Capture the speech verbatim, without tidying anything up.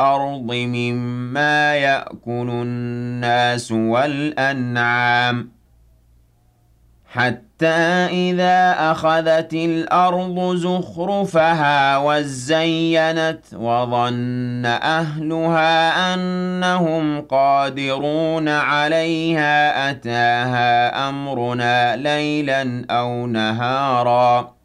الْأَرْضِ مِمَّا يَأْكُلُ النَّاسُ وَالْأَنْعَامُ حَتَّى إِذَا أَخَذَتِ الْأَرْضُ زُخْرُفَهَا وَازَّيَّنَتْ وَظَنَّ أَهْلُهَا أَنَّهُمْ قَادِرُونَ عَلَيْهَا أَتَاهَا أَمْرُنَا لَيْلًا أَوْ نَهَارًا